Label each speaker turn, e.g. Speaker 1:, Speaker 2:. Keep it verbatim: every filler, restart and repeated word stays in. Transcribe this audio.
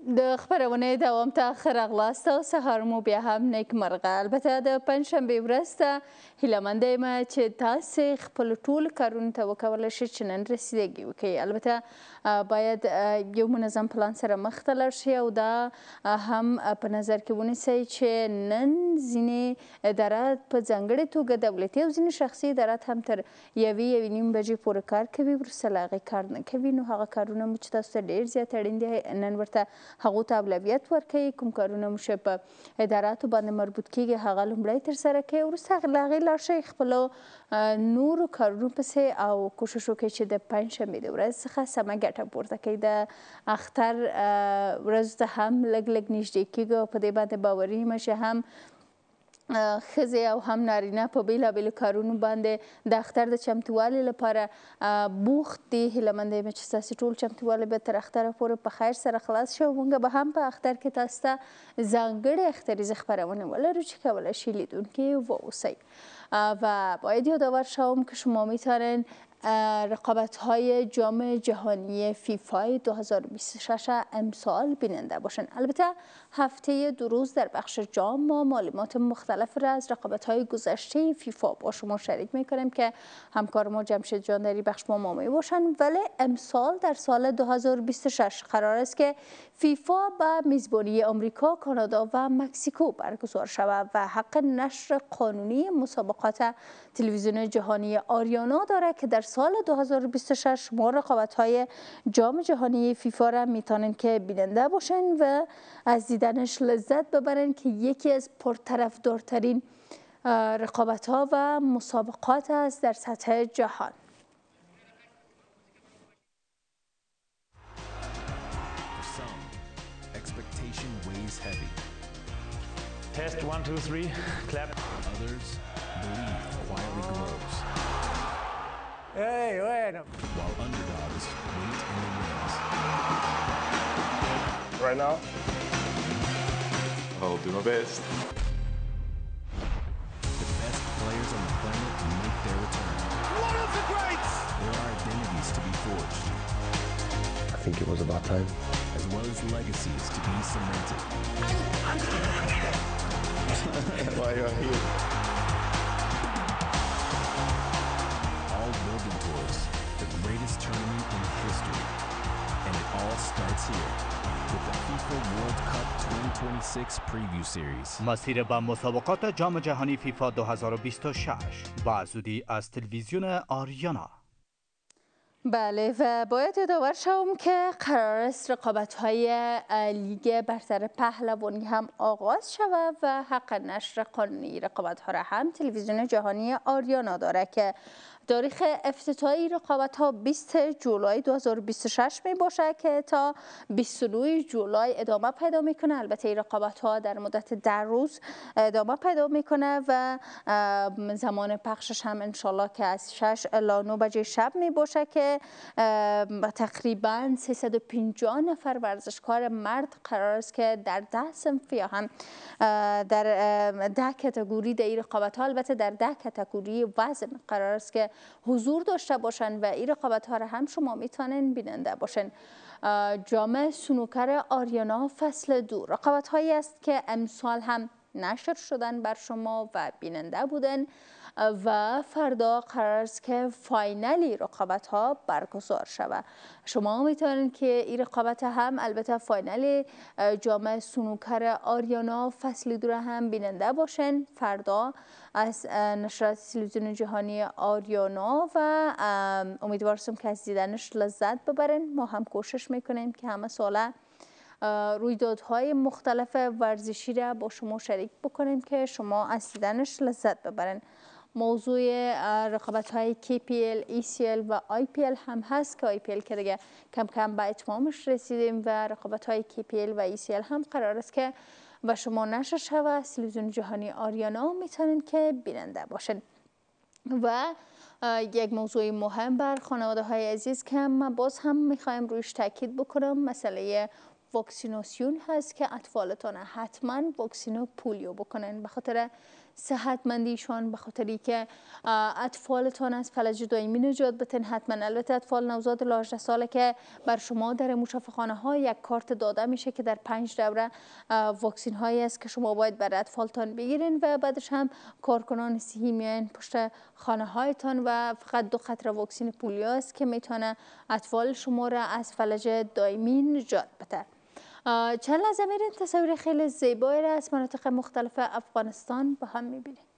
Speaker 1: د خبرونې دوام ته ښه راغلاست او سهار مو بیا هم نیکمرغه. البته د پنجشنبې ورځ ته هیله منده یم چې تاسې خپلو ټولو کارونو ته وکولی شئ چې نن رسیدګي وکړئ. البته باید یو منظم پلان سره مخ ته لاړ شئ او دا هم په نظر کې ونیسئ چې نن ځینې ادارات په ځانګړې توګه دولتي او ځینې شخصي ادارات هم تر یوې یوې نیم بجې پورې کار کوي، وروسته له هغې کار نه کوي. نو هغه کارونه مو چې تاسو ته ډېر زیات اړین دي نن ورته هغو ته اولویت ورکوي. کوم کارونه مو چې په اداراتو باندې مربوط کیږي هغه لومړی ترسره کوي، وروسته له هغې لاړ شئ خپلو نورو کارونو پسې او کوشش وکړئ چې د پنجشنبې د ورځې څخه سمه ګټه پورته کړئ. د اختر ورځو ته هم لږ لږ نږدې کیږو او په دې باندې باوري یم چې هم ښځې او هم نارینه په بېلابېلو کارونو باندې د اختر د چمتووالي لپاره بوخت دي. هیله منده یم چې ستاسې ټول چمتووالی به تر اختره پورې په خیر سره خلاص شي او موږ به هم په اختر کې تاسو ته ځانګړې اختریزې خپرونې ولرو چې کولی شي لیدونکي واوسئ. و باید یادآور شوم که شما میتونین رقابت‌های جام جهانی فیفا دو هزار و بیست و شش امسال بیننده باشن. البته هفته دو روز در بخش جام ما معلومات مختلف را از رقابت‌های گذشته فیفا با شما شریک میکنیم که همکار ما جمشید جان در بخش ما مامی باشن. ولی امسال در سال دو هزار و بیست و شش قرار است که فیفا به میزبانی آمریکا، کانادا و مکزیکو برگزار شود و حق نشر قانونی مسابقات تلویزیون جهانی آریانا داره که در سال دو هزار و بیست و شش ما رقابت‌های جام جهانی فیفا را میتونن که بیننده باشن و از دیدنش لذت ببرن که یکی از پرطرفدارترین رقابت‌ها و مسابقات است در سطح جهان.
Speaker 2: Test one, two, three, clap.
Speaker 3: Others believe quietly grows.
Speaker 2: Hey, bueno.
Speaker 3: While underdogs wait in the wings.
Speaker 4: Right now, I'll do my best.
Speaker 3: The best players on the planet make their return.
Speaker 2: One of the greats!
Speaker 3: There are identities to be forged.
Speaker 4: I think it was about time.
Speaker 3: As well as legacies to be cemented.
Speaker 4: Why are you here?
Speaker 3: All building towards the greatest tournament in history. And it all starts here with the FIFA World Cup twenty twenty-six preview series.
Speaker 5: مسیر به مسابقات جام جهانی فیفا دو هزار و بیست و شش با زودی از تلویزیون آریانا.
Speaker 1: بله و باید یادآور شوم که قرار است رقابت‌های لیگ برتر پهلوانی هم آغاز شود و حق نشر قانونی رقابت‌ها را هم تلویزیون جهانی آریانا داره که تاریخ افتتاحی رقابت‌ها بیست جولای دو هزار و بیست و شش می باشه که تا بیست و نه جولای ادامه پیدا میکنه. البته این رقابت‌ها در مدت ده روز ادامه پیدا میکنه و زمان پخشش هم انشالله که از شش الی نه بجه شب می باشه که تقریبا سیصد و پنجاه نفر ورزشکار مرد قرار است که در ده صنف یا هم در ده کاتگوری در این رقابت‌ها، البته در ده کاتگوری وزن قرار است که حضور داشته باشن و این رقابت ها را هم شما میتونین بیننده باشن. جام سنوکر آریانا فصل دو رقابت هایی است که امسال هم نشر شدن بر شما و بیننده بودن و فردا قرار است که فاینالی رقابت ها برگزار شود. شما میتونید که این رقابت هم البته فاینالی جام سنوکر آریانا فصل دو هم بیننده باشن فردا از نشریات تلویزیون جهانی آریانا و امیدوار هستم که از دیدنش لذت ببرین. ما هم کوشش میکنیم که همه ساله رویدادهای مختلف ورزشی را با شما شریک بکنیم که شما از دیدنش لذت ببرین. موضوع رقابت‌های کی پی ال، ای سی ال و آی پی ال هم هست که آی پی ال که دیگه کم کم به اتمامش رسیدیم و رقابت‌های کی پی ال و ای سی ال هم قرار است که و شما نشر شود. تلویزیون جهانی آریانا میتونین که بیننده باشین. و یک موضوع مهم بر خانواده های عزیز که من باز هم میخوایم رویش تاکید بکنم، مسئله واکسیناسیون هست که اطفالتان حتما واکسین پولیو بکنن. به خاطر صحتمندیشان، به خاطری که اطفالتان از فلج دائمی نجات بتن. حتما البته اطفال نوزاد الی هجده ساله که بر شما در مشافه‌خانه ها یک کارت داده میشه که در پنج دوره واکسین هایی است که شما باید برای اطفالتان بگیرین و بعدش هم کارکنان صحی میاین پشت خانه هایتان و فقط دو قطره واکسین پولیو است که میتونه اطفال شما را از فلج دائمی نجات بده. چند لحظه میرین تصاویر خیلی زیبایی را از مناطق مختلف افغانستان با هم میبینیم.